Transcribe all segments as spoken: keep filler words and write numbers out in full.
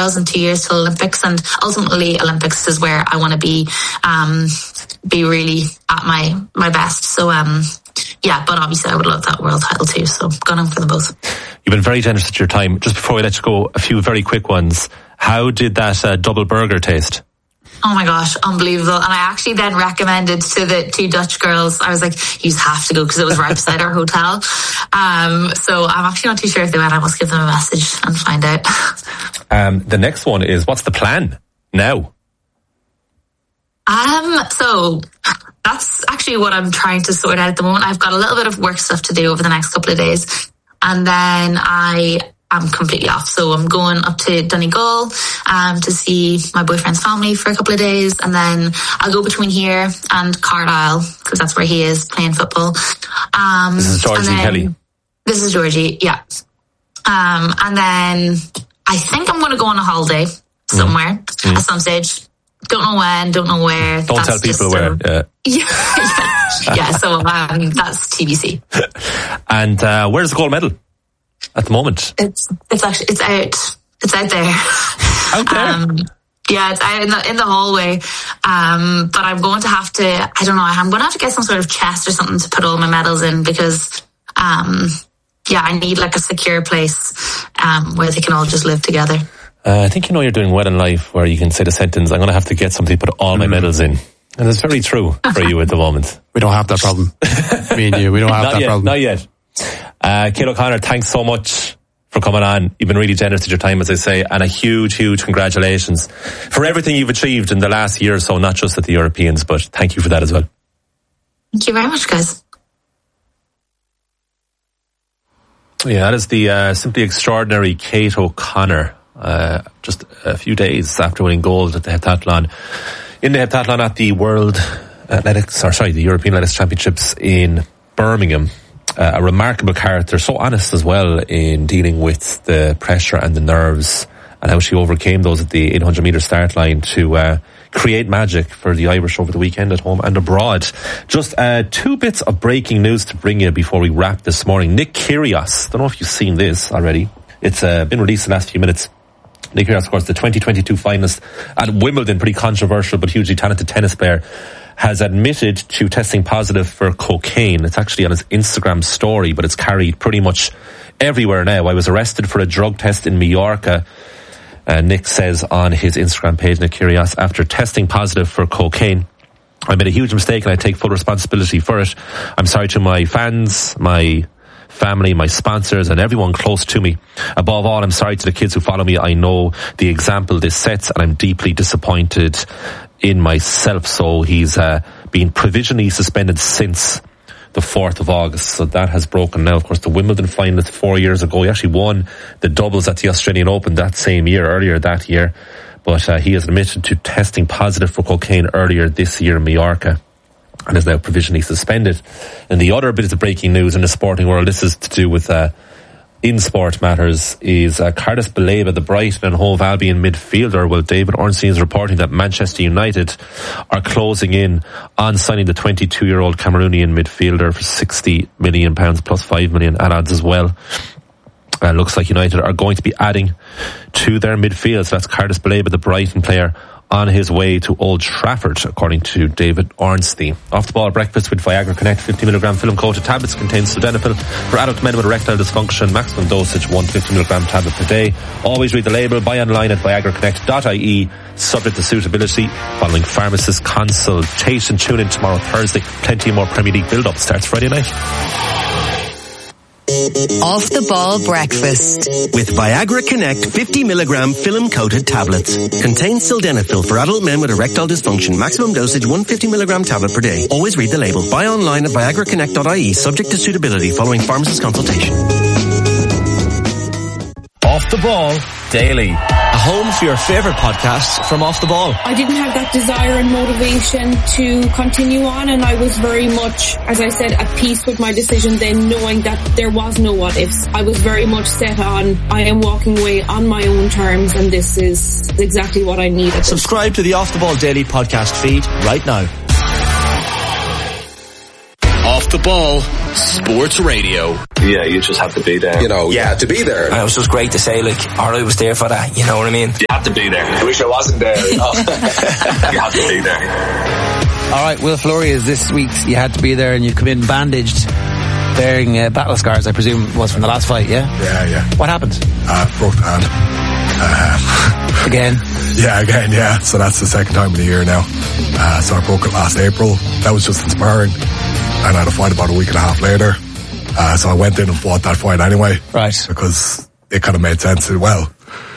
girls and two years to Olympics, and ultimately Olympics is where I want to be, um, be really at my, my best. So, um, yeah, but obviously I would love that world title too, so gone on for them both. You've been very generous with your time. Just before we let you go, a few very quick ones. How did that uh, double burger taste? Oh my gosh, unbelievable. And I actually then recommended to the two Dutch girls, I was like, you have to go, because it was right beside our hotel. Um, so I'm actually not too sure if they went. I must give them a message and find out. Um, the next one is, what's the plan now? Um, so that's actually what I'm trying to sort out at the moment. I've got a little bit of work stuff to do over the next couple of days. And then I... I'm completely off. So I'm going up to Donegal um, to see my boyfriend's family for a couple of days. And then I'll go between here and Carlisle, because that's where he is playing football. Um, this is Georgie Kelly. This is Georgie, yeah. Um, and then I think I'm going to go on a holiday somewhere mm. at some stage. Don't know when, don't know where. Don't that's tell people where. A, yeah. yeah. yeah, so um, that's T B C. And uh, where's the gold medal? At the moment, it's it's actually it's out it's out there. Out there. Um, yeah, it's out in the in the hallway. Um, but I'm going to have to. I don't know. I'm going to have to get some sort of chest or something to put all my medals in, because, um, yeah, I need like a secure place um, where they can all just live together. Uh, I think you know you're doing well in life where you can say the sentence, "I'm going to have to get something to put all my medals in," and it's very true for you at the moment. We don't have that problem. Me and you, we don't have not that yet, problem. Not yet. Uh, Ciara O'Connor, thanks so much for coming on. You've been really generous with your time, as I say, and a huge, huge congratulations for everything you've achieved in the last year or so, not just at the Europeans, but thank you for that as well. Thank you very much, guys. Yeah, that is the uh, simply extraordinary Kate O'Connor, uh, just a few days after winning gold at the heptathlon, in the heptathlon at the World Athletics, or sorry, the European Athletics Championships in Birmingham. Uh, a remarkable character, so honest as well in dealing with the pressure and the nerves, and how she overcame those at the eight hundred metre start line to uh, create magic for the Irish over the weekend at home and abroad. Just uh, two bits of breaking news to bring you before we wrap this morning. Nick Kyrgios, don't know if you've seen this already. It's uh, been released in the last few minutes. Nick Kyrgios, of course, the twenty twenty-two finalist at Wimbledon, pretty controversial but hugely talented tennis player, has admitted to testing positive for cocaine. It's actually on his Instagram story, but it's carried pretty much everywhere now. I was arrested for a drug test in Mallorca, uh, Nick says on his Instagram page, Nick Kyrgios, after testing positive for cocaine. I made a huge mistake and I take full responsibility for it. I'm sorry to my fans, my family, my sponsors, and everyone close to me. Above all, I'm sorry to the kids who follow me. I know the example this sets, and I'm deeply disappointed in myself. So he's uh, been provisionally suspended since the fourth of August. So that has broken now. Of course, the Wimbledon finalist four years ago, he actually won the doubles at the Australian Open that same year, earlier that year. But uh, he has admitted to testing positive for cocaine earlier this year in Mallorca, and is now provisionally suspended. And the other bit of breaking news in the sporting world, this is to do with uh, in sport matters, is uh, Carlos Baleba, the Brighton and Hove Albion midfielder. Well, David Ornstein is reporting that Manchester United are closing in on signing the twenty-two-year-old Cameroonian midfielder for sixty million pounds plus five million at odds as well. Uh, looks like United are going to be adding to their midfield. So that's Carlos Baleba, the Brighton player, on his way to Old Trafford, according to David Ornstein. Off the ball breakfast with Viagra Connect fifty milligram film coated tablets contains sildenafil for adult men with erectile dysfunction. Maximum dosage one hundred fifty milligram tablet per day. Always read the label. Buy online at viagra connect dot I E. Subject to suitability. Following pharmacist consultation. Tune in tomorrow, Thursday. Plenty more Premier League build-up. Starts Friday night. Off the ball breakfast with Viagra Connect fifty milligram film coated tablets. Contains sildenafil for adult men with erectile dysfunction. Maximum dosage one hundred fifty milligram tablet per day. Always read the label. Buy online at viagra connect dot I E. Subject to suitability following pharmacist consultation. Off the Ball Daily. A home for your favourite podcasts from Off the Ball. I didn't have that desire and motivation to continue on, and I was very much, as I said, at peace with my decision then, knowing that there was no what ifs. I was very much set on, I am walking away on my own terms, and this is exactly what I needed. Subscribe to the Off the Ball Daily podcast feed right now. Off Off the Ball Sports Radio. Yeah, you just have to be there. You know, you had to be there. And it was just great to say, like, I was there for that, you know what I mean? You have to be there. I wish I wasn't there. You know? You have to be there. All right, Will Fleury is this week's You Had to Be There, and you come in bandaged, bearing uh, battle scars, I presume, was from the last fight, yeah? Yeah, yeah. What happened? Uh, broke the hand. Uh, again? Yeah, again, yeah. So that's the second time in the year now. Uh, so I broke it last April. That was just in sparring. And I had a fight about a week and a half later. Uh, so I went in and fought that fight anyway. Right. Because it kind of made sense. Well,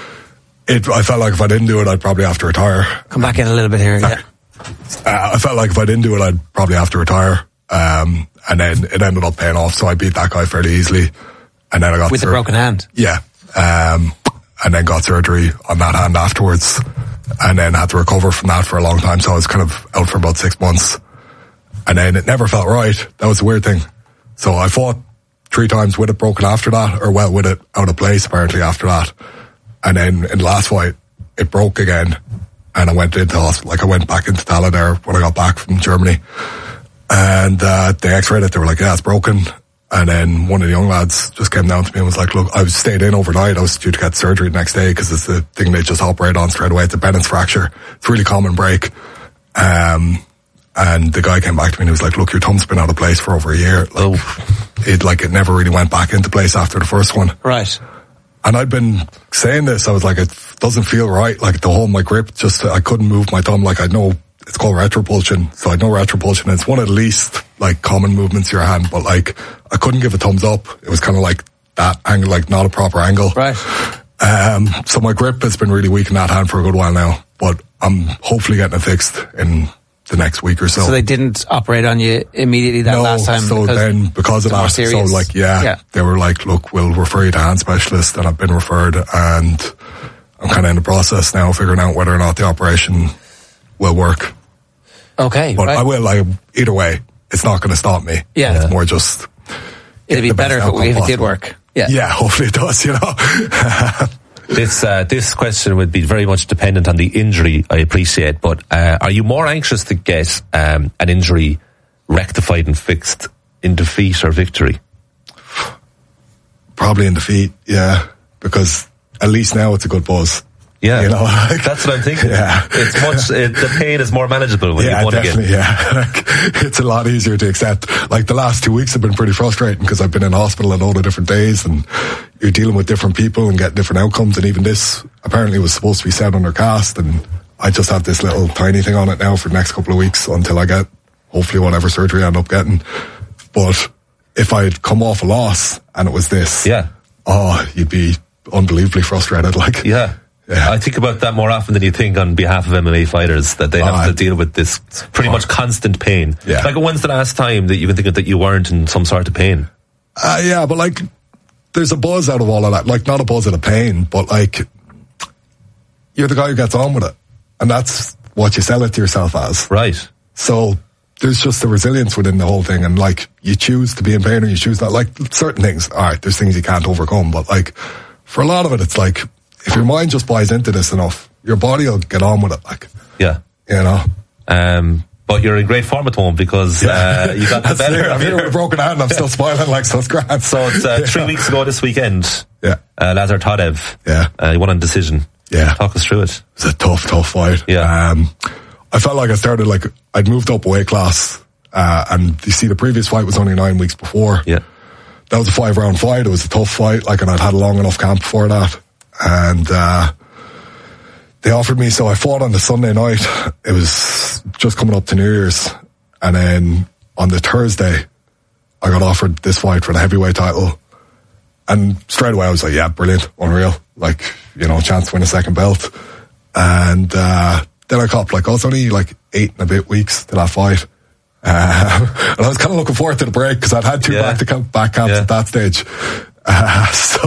it, I felt like if I didn't do it, I'd probably have to retire. Come back in a little bit here, yeah. Uh, I felt like if I didn't do it, I'd probably have to retire. Um, and then it ended up paying off. So I beat that guy fairly easily. And then I got with a broken hand. Yeah. Um, and then got surgery on that hand afterwards. And then had to recover from that for a long time. So I was kind of out for about six months. And then it never felt right. That was the weird thing. So I fought three times with it broken after that, or well, with it out of place apparently after that. And then in the last fight, it broke again. And I went into hospital, like I went back into Tala there when I got back from Germany. And, uh, they x-rayed it. They were like, yeah, it's broken. And then one of the young lads just came down to me and was like, look, I was stayed in overnight. I was due to get surgery the next day because it's the thing they just operate on straight away. It's a Bennett's fracture. It's a really common break. Um, and the guy came back to me and he was like, look, your thumb's been out of place for over a year. Like, oh. it, like, it never really went back into place after the first one. Right. And I'd been saying this. I was like, it doesn't feel right. Like the whole, my grip, just, I couldn't move my thumb. Like I know it's called retropulsion. So I know retropulsion. It's one of the least like common movements of your hand, but like I couldn't give a thumbs up. It was kind of like that angle, like not a proper angle. Right. Um, so my grip has been really weak in that hand for a good while now, but I'm hopefully getting it fixed in the next week or so. So they didn't operate on you immediately that no, last time? So because then because of that, so like, yeah, yeah, they were like, look, we'll refer you to a hand specialist, and I've been referred, and I'm kind of in the process now figuring out whether or not the operation will work. Okay. But right. I will, like, either way, it's not going to stop me. Yeah. It's more just... It'd be better if it, if it did work. Yeah. Yeah, hopefully it does, you know. This uh, this question would be very much dependent on the injury, I appreciate, but uh, are you more anxious to get um, an injury rectified and fixed in defeat or victory? Probably in defeat, yeah, because at least now it's a good buzz. Yeah, you know, like, that's what I'm thinking. Yeah. It's much, it, the pain is more manageable when yeah, you won definitely, again. Yeah, like, it's a lot easier to accept. Like the last two weeks have been pretty frustrating because I've been in hospital on all the different days and you're dealing with different people and getting different outcomes. And even this apparently was supposed to be set under cast, and I just have this little tiny thing on it now for the next couple of weeks until I get hopefully whatever surgery I end up getting. But if I'd come off a loss and it was this, yeah, oh, you'd be unbelievably frustrated. Like, yeah. Yeah. I think about that more often than you think on behalf of M M A fighters, that they have uh, to deal with this pretty uh, much constant pain. Yeah. Like, when's the last time that you can think of that you weren't in some sort of pain? Uh, yeah, but like, there's a buzz out of all of that. Like, not a buzz out of pain, but like, you're the guy who gets on with it. And that's what you sell it to yourself as. Right. So, there's just the resilience within the whole thing. And like, you choose to be in pain or you choose not. Like, certain things, alright, there's things you can't overcome. But like, for a lot of it, it's like, if your mind just buys into this enough, your body will get on with it. Like, yeah, you know. Um, but you're in great form at home because yeah. uh, you got the better. I'm here with a broken hand and I'm still smiling like so it's grand. So it's uh, yeah. three weeks ago this weekend. Yeah. Uh, Lazar Tadev. Yeah. Uh, you won on decision. Yeah. Talk us through it. It was a tough, tough fight. Yeah. Um, I felt like I started like, I'd moved up a weight class, uh, and you see the previous fight was only nine weeks before. Yeah. That was a five round fight. It was a tough fight, like, and I'd had a long enough camp before that. And, uh, they offered me, so I fought on the Sunday night. It was just coming up to New Year's. And then on the Thursday, I got offered this fight for the heavyweight title. And straight away I was like, yeah, brilliant, unreal. Like, you know, chance to win a second belt. And, uh, then I copped, like, I was only like eight and a bit weeks to that fight. Uh, and I was kind of looking forward to the break because I'd had two yeah. back to camp, back camps yeah. at that stage. Uh, so,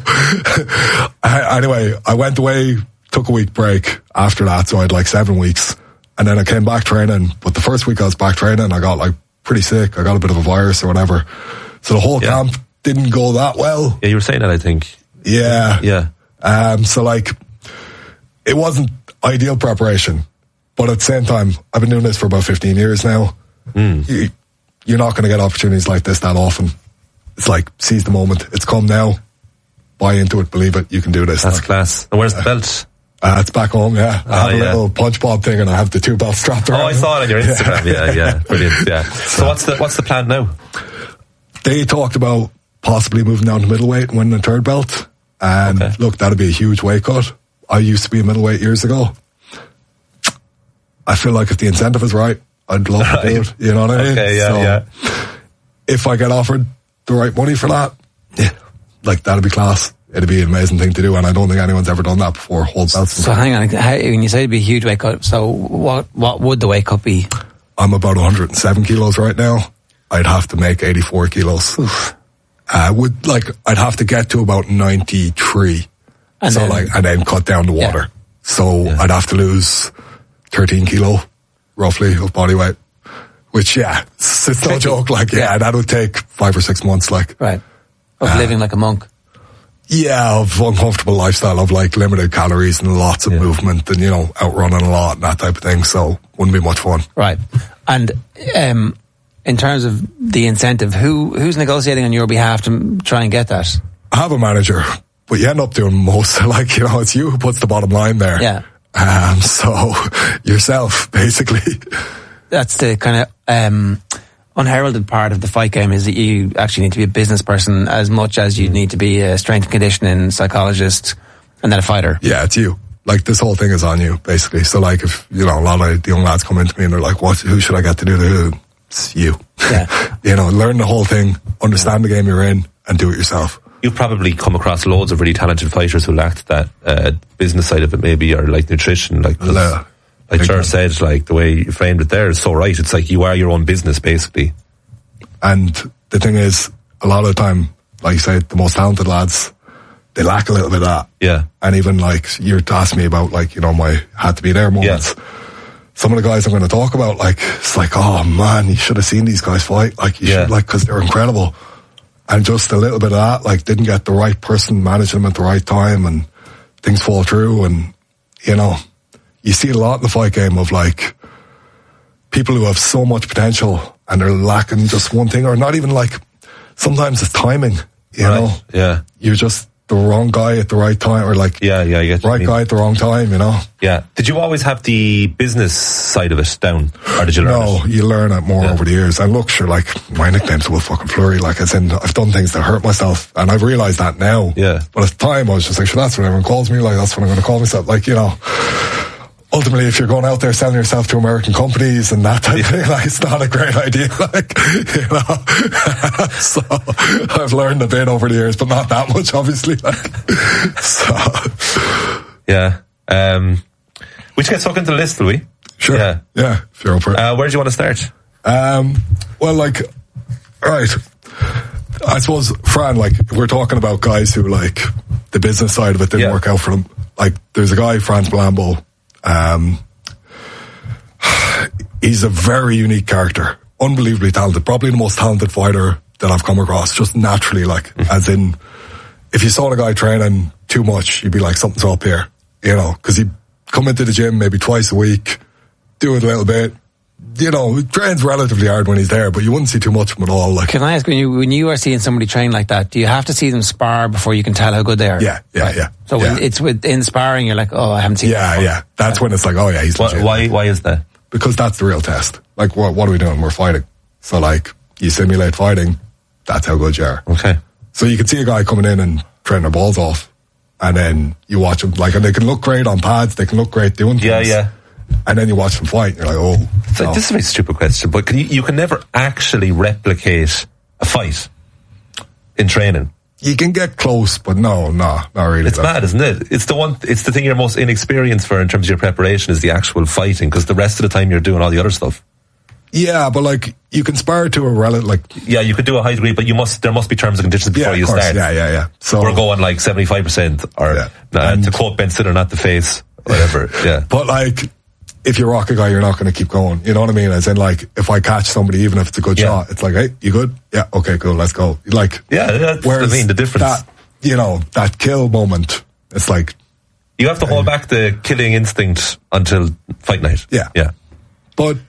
I, anyway, I went away, took a week break after that, so I had like seven weeks, and then I came back training, but the first week I was back training, I got like pretty sick, I got a bit of a virus or whatever, so the whole yeah. camp didn't go that well. Yeah, you were saying that, I think. Yeah. Yeah. Um, so like, it wasn't ideal preparation, but at the same time, I've been doing this for about fifteen years now. Mm. You, you're not going to get opportunities like this that often. It's like, seize the moment. It's come now. Buy into it, believe it, you can do this. That's like, class. And where's the belt? Uh, it's back home, yeah. I oh, have a yeah. little punch bob thing and I have the two belts strapped around. Oh, I saw it on your Instagram. yeah, yeah. Brilliant, yeah. So what's the what's the plan now? They talked about possibly moving down to middleweight and winning a third belt. And okay. look, that'd be a huge weight cut. I used to be a middleweight years ago. I feel like if the incentive is right, I'd love right. to do it. You know what I mean? Okay, yeah, so yeah. If I get offered the right money for that, yeah, like that'd be class. It'd be an amazing thing to do, and I don't think anyone's ever done that before. Hold belts. So hang on, how, when you say it'd be a huge weight cut, so what what would the weight cut be? I'm about one hundred seven kilos right now. I'd have to make eighty-four kilos. Oof. Uh, would like I'd have to get to about ninety-three, and so then, like and then cut down the water. Yeah. So yeah. I'd have to lose thirteen kilo, roughly, of body weight. Which yeah, it's, it's no joke. Like yeah, yeah, that would take five or six months. Like right, of uh, living like a monk. Yeah, of uncomfortable lifestyle, of like limited calories and lots of yeah. movement and, you know, outrunning a lot and that type of thing. So wouldn't be much fun. Right. And um, in terms of the incentive, who who's negotiating on your behalf to try and get that? I have a manager, but you end up doing most. Like, you know, it's you who puts the bottom line there. Yeah. Um, so yourself, basically. That's the kind of um, unheralded part of the fight game, is that you actually need to be a business person as much as you need to be a strength and conditioning psychologist and then a fighter. Yeah, it's you. Like, this whole thing is on you, basically. So, like, if, you know, a lot of the young lads come into me and they're like, what, who should I get to do the, it's you. Yeah. You know, learn the whole thing, understand the game you're in, and do it yourself. You've probably come across loads of really talented fighters who lacked that uh, business side of it, maybe, or like nutrition, like... Yeah. Like Ger said, like the way you framed it there is so right. It's like you are your own business, basically. And the thing is, a lot of the time, like you said, the most talented lads, they lack a little bit of that. Yeah. And even like, you're asking me about like, you know, my had to be there moments. Yeah. Some of the guys I'm going to talk about, like, it's like, oh man, you should have seen these guys fight. Like, you yeah. should, like, because they're incredible. And just a little bit of that, like, didn't get the right person managing them at the right time, and things fall through. And, you know, you see a lot in the fight game of like people who have so much potential and they're lacking just one thing, or not even like, sometimes it's timing, you right. know? Yeah. You're just the wrong guy at the right time, or like, yeah, yeah, I get right guy at the wrong time, you know? Yeah. Did you always have the business side of it down, or did you learn no, it? No, you learn it more yeah. over the years. And look, sure, like, my nickname's Will fucking Flurry, like, as in, I've done things that hurt myself, and I've realised that now. Yeah. But at the time, I was just like, sure, that's what everyone calls me, like, that's what I'm going to call myself, like, you know. Ultimately, if you're going out there selling yourself to American companies and that type yeah. of thing, like, it's not a great idea, like, you know. So, I've learned a bit over the years, but not that much, obviously, like, so. Yeah. Um, we should get stuck into the list, will we? Sure. Yeah. Yeah, if you're up for it. Uh, where do you want to start? Um, well, like, alright. I suppose, Fran, like, if we're talking about guys who, like, the business side of it didn't yeah. work out for them. Like, there's a guy, Franz Blambo. Um, he's a very unique character, unbelievably talented, probably the most talented fighter that I've come across, just naturally, like, mm-hmm. as in, if you saw the guy training too much, you'd be like, something's up here, you know, because he'd come into the gym maybe twice a week, do it a little bit, you know, trains relatively hard when he's there, but you wouldn't see too much from it all. Like, can I ask, when you when you are seeing somebody train like that, do you have to see them spar before you can tell how good they are? Yeah, yeah, right. yeah. So yeah. when it's with in sparring, you're like, oh, I haven't seen. Yeah, yeah. That's yeah. when it's like, oh yeah, he's legit. Why? Why is that? Because that's the real test. Like, what what are we doing? We're fighting. So like, you simulate fighting. That's how good you are. Okay. So you can see a guy coming in and training their balls off, and then you watch them, like, and they can look great on pads. They can look great doing things. Yeah, yeah. And then you watch them fight, and you're like, oh. So no. This is a very stupid question, but can you, you can never actually replicate a fight in training. You can get close, but no, no, not really. It's mad, isn't it? It's the one, it's the thing you're most inexperienced for in terms of your preparation, is the actual fighting, because the rest of the time you're doing all the other stuff. Yeah, but like, you can spar to a relative, like. Yeah, you could do a high degree, but you must, there must be terms and conditions before yeah, you course. start. Yeah, yeah, yeah. So we're going like seventy-five percent, or yeah. uh, to quote Ben Stiller, not the face, whatever. Yeah. But like, if you rock a guy, you're not going to keep going. You know what I mean? As in, like, if I catch somebody, even if it's a good yeah. shot, it's like, hey, you good? Yeah, okay, cool, let's go. Like, yeah, that's what I mean, the difference. That, you know, that kill moment, it's like, you have to hold uh, back the killing instinct until fight night. Yeah. Yeah. But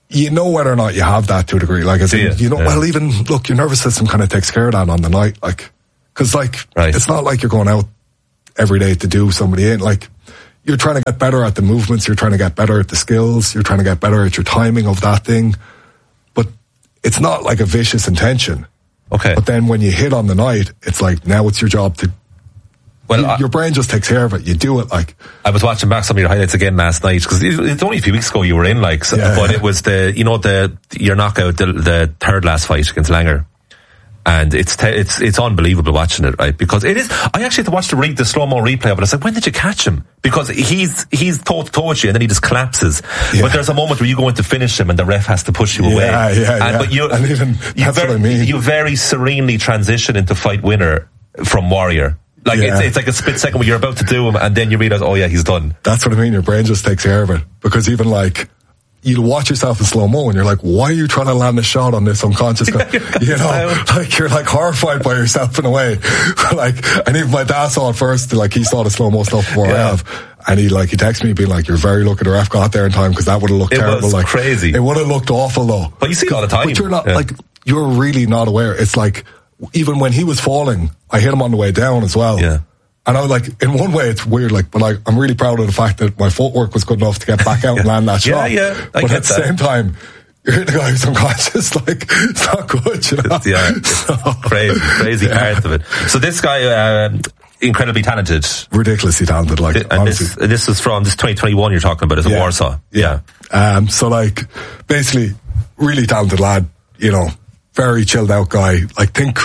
you know whether or not you have that to a degree. Like, as in, you know, yeah. well, even, look, your nervous system kind of takes care of that on the night. Like, cause like, right. it's not like you're going out every day to do somebody in. Like, you're trying to get better at the movements, you're trying to get better at the skills, you're trying to get better at your timing of that thing. But it's not like a vicious intention. Okay. But then when you hit on the night, it's like, now it's your job to, well, you, I, your brain just takes care of it. You do it like. I was watching back some of your highlights again last night, because it's only a few weeks ago you were in, like, so, yeah, but yeah. it was the, you know, the, your knockout, the, the third last fight against Langer. And it's te- it's it's unbelievable watching it, right? Because it is. I actually had to watch the re- the slow mo replay, but I said, when did you catch him? Because he's he's toe to toe with you, and then he just collapses. Yeah. But there's a moment where you go in to finish him, and the ref has to push you yeah, away. Yeah, yeah, and, yeah. But you, and even, you that's very, what I mean. You very serenely transition into fight winner from warrior. Like yeah. it's it's like a split second where you're about to do him, and then you realize, oh yeah, he's done. That's what I mean. Your brain just takes care of it, because even like, you'll watch yourself in slow-mo and you're like, why are you trying to land a shot on this unconscious guy? You know, like, you're like horrified by yourself in a way. Like, and even my dad saw it first, like, he saw the slow-mo stuff before yeah. I have. And he like, he texted me being like, you're very lucky the ref got there in time, because that would have looked it terrible. Was like, crazy. It would have looked awful though. But you see it all the time. But you're not, yeah. like, you're really not aware. It's like, even when he was falling, I hit him on the way down as well. Yeah. And I was like, in one way it's weird, like, but like, I'm really proud of the fact that my footwork was good enough to get back out yeah. and land that shot. Yeah, yeah. I but get at the that. same time, you're hitting a guy who's unconscious, like, it's not good, you know? It's, yeah, it's so, crazy, crazy yeah. part of it. So this guy, um, incredibly talented. Ridiculously talented, like, and honestly. This, this is from, this twenty twenty-one you're talking about, is in yeah. Warsaw. Yeah. yeah. Um, so like, basically, really talented lad, you know, very chilled out guy. Like, think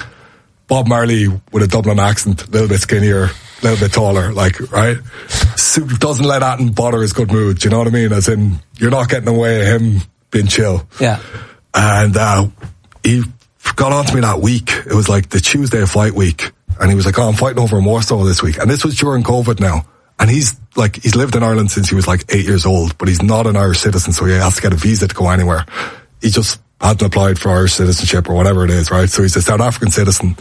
Bob Marley with a Dublin accent, a little bit skinnier, a little bit taller, like, right? Super, doesn't let that bother his good mood, do you know what I mean? As in, you're not getting away with him being chill. Yeah. And, uh, he got on to me that week. It was like the Tuesday of fight week. And he was like, oh, I'm fighting over in Warsaw this week. And this was during COVID now. And he's like, he's lived in Ireland since he was like eight years old, but he's not an Irish citizen, so he has to get a visa to go anywhere. He just hadn't applied for Irish citizenship or whatever it is, right? So he's a South African citizen.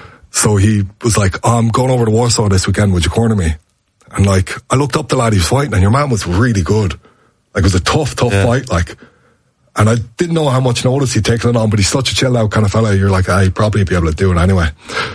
So he was like, oh, I'm going over to Warsaw this weekend, would you corner me? And like, I looked up the lad he was fighting, and your man was really good. Like, it was a tough, tough yeah. fight, like. And I didn't know how much notice he'd taken it on, but he's such a chill out kind of fella, you're like, ah, he'd probably be able to do it anyway.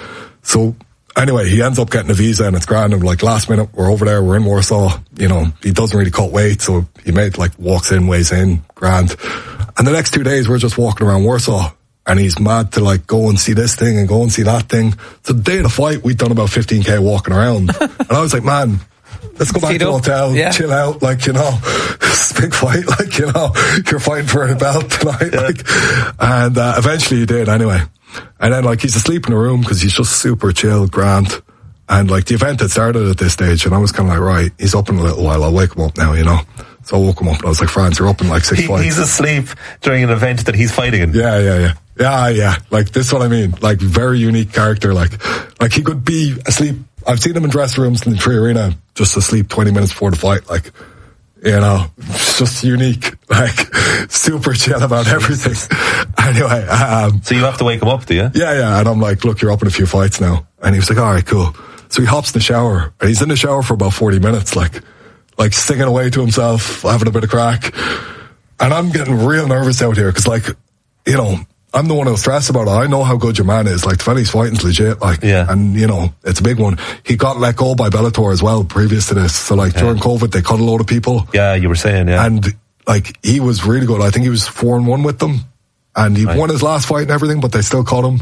So, anyway, he ends up getting a visa, and it's grand, and like, last minute, we're over there, we're in Warsaw, you know, he doesn't really cut weight, so he made, like, walks in, weighs in, grand. And the next two days, we're just walking around Warsaw, and he's mad to like go and see this thing and go and see that thing. So the day of the fight, we'd done about fifteen K walking around. And I was like, man, let's go back Feed to the up. hotel, yeah. chill out, like, you know, it's a big fight, like, you know, you're fighting for a belt tonight, yeah. like, and, uh, eventually he did anyway. And then like, he's asleep in the room because he's just super chill, grand. And like, the event had started at this stage, and I was kind of like, right, he's up in a little while, I'll wake him up now, you know. So I woke him up and I was like, Franz, you're up in like six he, fights. He's asleep during an event that he's fighting in. Yeah, yeah, yeah. Yeah, yeah. Like, this is what I mean. Like, very unique character. Like, like he could be asleep. I've seen him in dressing rooms in the Tree Arena, just asleep twenty minutes before the fight. Like, you know, it's just unique. Like, super chill about everything. Anyway. Um, so you have to wake him up, do you? Yeah, yeah. And I'm like, look, you're up in a few fights now. And he was like, all right, cool. So he hops in the shower, and he's in the shower for about forty minutes, like, like singing away to himself, having a bit of crack. And I'm getting real nervous out here, because like, you know, I'm the one who's stressed about it. I know how good your man is. Like, the fella he's fighting's legit. Like, yeah. and you know, it's a big one. He got let go by Bellator as well previous to this. So like, yeah. during COVID, they cut a load of people. Yeah, you were saying, yeah. And like, he was really good. I think he was four and one with them, and he right. won his last fight and everything, but they still cut him.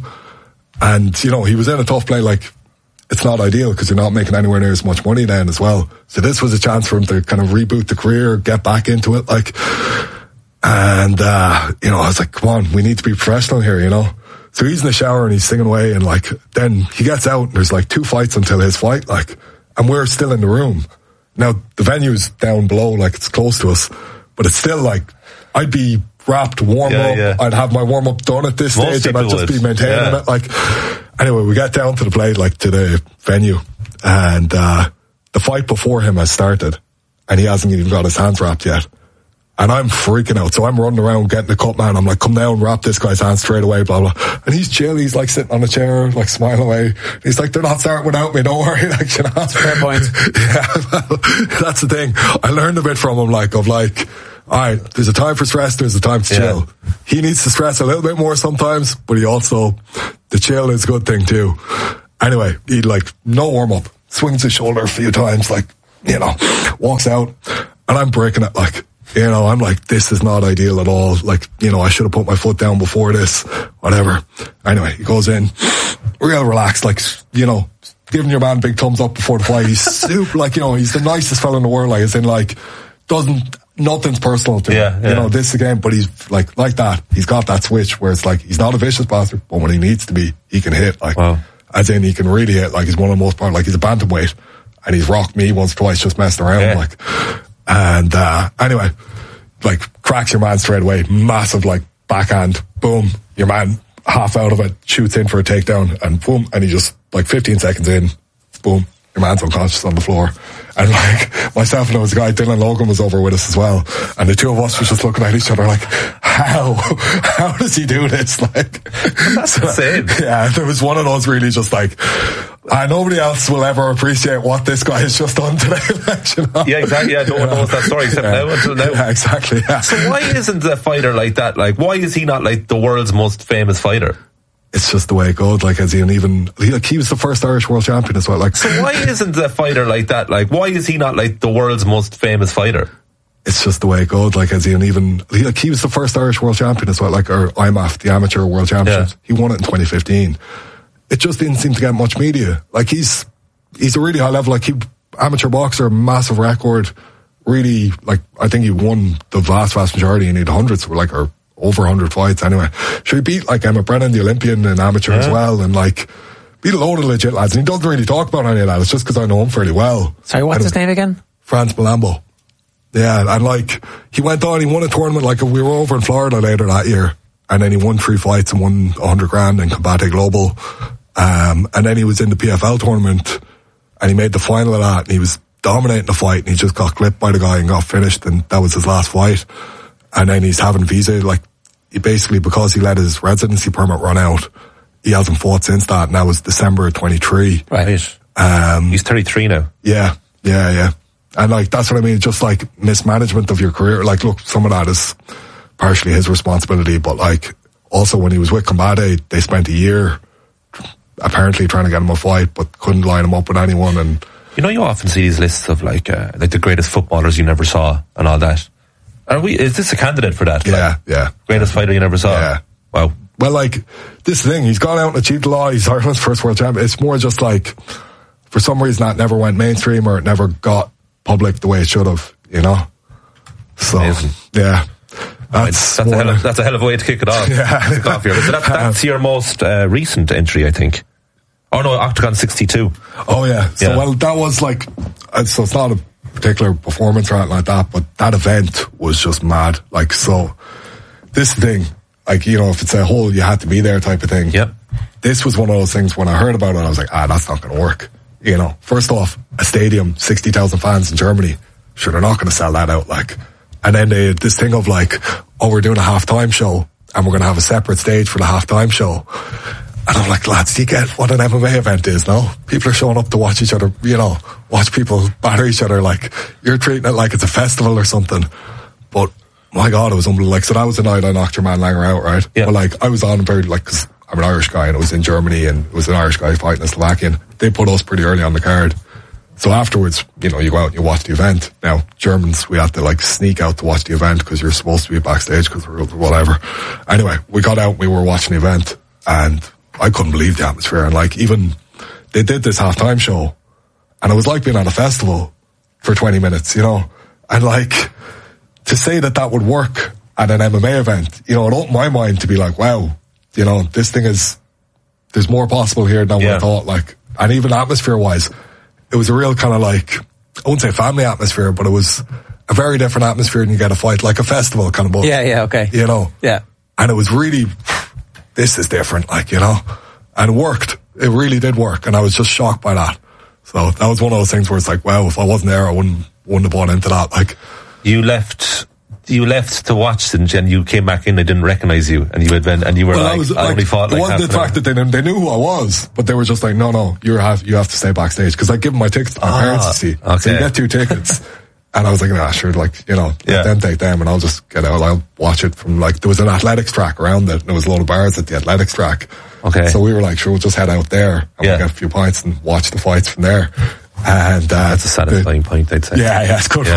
And you know, he was in a tough play. Like, it's not ideal because you're not making anywhere near as much money then as well. So this was a chance for him to kind of reboot the career, get back into it, like. And, uh, you know, I was like, come on, we need to be professional here, you know? So he's in the shower and he's singing away, and like, then he gets out and there's like two fights until his fight, like, and we're still in the room. Now, the venue's down below, like, it's close to us, but it's still like, I'd be wrapped, warm yeah, up, yeah. I'd have my warm up done at this Most stage, and I'd just would. be maintaining yeah. it, like. Anyway, we get down to the plate, like, to the venue, and, uh, the fight before him has started, and he hasn't even got his hands wrapped yet. And I'm freaking out. So I'm running around getting the cut man. I'm like, come down, wrap this guy's hands straight away, blah, blah. And he's chill. He's like sitting on a chair, like smiling away. He's like, they're not starting without me. Don't worry. Like, you know. That's a fair point. Yeah, well, that's the thing. I learned a bit from him, like, of like, alright, there's a time for stress, there's a time to Yeah. chill. He needs to stress a little bit more sometimes, but he also, the chill is a good thing too. Anyway, he like, no warm up, swings his shoulder a few times, like, you know, walks out, and I'm breaking it like, you know, I'm like, this is not ideal at all. Like, you know, I should have put my foot down before this, whatever. Anyway, he goes in, real relaxed, like, you know, giving your man big thumbs up before the fight. He's super, like, you know, he's the nicest fella in the world, like, as in, like, doesn't, nothing's personal to him. Yeah, yeah. You know, this again, but he's, like, like that. He's got that switch where it's like, he's not a vicious bastard, but when he needs to be, he can hit, like, wow. as in, he can really hit, like, he's one of the most part, like, he's a bantamweight, and he's rocked me once, twice, just messing around, Yeah. like, and, uh, anyway, like, cracks your man straight away, massive, like, backhand, boom, your man, half out of it, shoots in for a takedown, and boom, and he just, like, fifteen seconds in, boom, your man's unconscious on the floor. And like, myself and there was a guy, Dylan Logan was over with us as well, and the two of us were just looking at each other like, how? How does he do this? Like, that's so, insane. Yeah, there was one of those really just like, uh, nobody else will ever appreciate what this guy has just done today. You know? Yeah, exactly. Yeah, no one knows that story except yeah. now until now. Yeah, exactly. Yeah. So why isn't a fighter like that? Like, why is he not like the world's most famous fighter? It's just the way it goes. Like, as he, and even he, like, he was the first Irish world champion as well. Like, so why isn't a fighter like that? Like, why is he not like the world's most famous fighter? It's just the way it goes. Like, as he, and even he, like, he was the first Irish world champion as well. Like, or I M A F, the amateur world championships. Yeah. He won it in twenty fifteen. It just didn't seem to get much media. Like, he's he's a really high level. Like, he amateur boxer, massive record. Really, like, I think he won the vast, vast majority. He needed hundreds, like, or over one hundred fights anyway. Sure, he beat like Emmett Brennan, the Olympian, and amateur yeah. as well, and like beat a load of legit lads. And he doesn't really talk about any of that. It's just because I know him fairly well. Sorry, what's his name again? Franz Malambo. Yeah, and like he went on, he won a tournament. Like we were over in Florida later that year, and then he won three fights and won a hundred grand in Combate Global. Um, and then he was in the P F L tournament, and he made the final of that, and he was dominating the fight, and he just got clipped by the guy and got finished, and that was his last fight. And then he's having visa, like, he basically, because he let his residency permit run out, he hasn't fought since that, and that was December twenty-three. Right. Um, he's thirty-three now. Yeah, yeah, yeah. And like, that's what I mean, just like mismanagement of your career. Like, look, some of that is partially his responsibility, but like, also when he was with Combate, they spent a year apparently trying to get him a fight, but couldn't line him up with anyone. And you know, you often see these lists of like, uh, like the greatest footballers you never saw and all that. Are we, is this a candidate for that? Yeah, like, yeah. Greatest fighter you never saw? Yeah. Wow. Well, like, this thing, he's gone out and achieved the law, he's Ireland's first world champion. It's more just like, for some reason that never went mainstream or it never got public the way it should have, you know? So, Amazing. yeah. That's, that's, a hell of, that's a hell of a way to kick it off. Yeah. Kick off here. So that, that's your most uh, recent entry, I think. Oh no, Octagon sixty-two. Oh yeah. So, yeah. Well, that was like, so it's not a particular performance or anything like that, but that event was just mad. Like, so this thing, like, you know, if it's a whole you had to be there type of thing. Yep. This was one of those things when I heard about it, I was like, ah, that's not going to work. You know, first off, a stadium, sixty thousand fans in Germany, sure, they're not going to sell that out. Like, and then they had this thing of like, oh, we're doing a halftime show and we're going to have a separate stage for the halftime show. And I'm like, lads, do you get what an M M A event is, no? People are showing up to watch each other, you know, watch people batter each other. Like, you're treating it like it's a festival or something. But, my God, it was unbelievable. Like, so that was the night I knocked your man Langer out, right? Yeah. But, like, I was on very, like, cause I'm an Irish guy and it was in Germany and it was an Irish guy fighting a Slovakian. They put us pretty early on the card. So afterwards, you know, you go out and you watch the event. Now, Germans, we had to, like, sneak out to watch the event because you're supposed to be backstage because we're whatever. Anyway, we got out, we were watching the event and I couldn't believe the atmosphere. And like, even they did this halftime show and it was like being at a festival for twenty minutes, you know, and like to say that that would work at an M M A event, you know, it opened my mind to be like, wow, you know, this thing is, there's more possible here than yeah. what I thought. Like, and even atmosphere wise, it was a real kind of like, I wouldn't say family atmosphere, but it was a very different atmosphere than you get a fight, like a festival kind of book. Yeah, yeah, okay. You know? Yeah. And it was really, this is different, like, you know, and it worked. It really did work. And I was just shocked by that. So that was one of those things where it's like, wow, if I wasn't there, I wouldn't, wouldn't have bought into that. Like, you left, you left to watch and then you came back in, they didn't recognize you and you had been, and you were well, like, I, was, I like, only fought like half the fact that they didn't, they knew who I was, but they were just like, no, no, you have, you have to stay backstage. Cause I give them my tickets to my ah, parents to see. Okay. So you get two tickets. And I was like, nah, sure, like, you know, let Yeah. them take them and I'll just get out. I'll watch it from like, there was an athletics track around it. And there was a load of bars at the athletics track. Okay. So we were like, sure, we'll just head out there and Yeah. we'll get a few pints and watch the fights from there. And, uh, That's a satisfying point, I'd say. yeah, yeah, it's good. Yeah.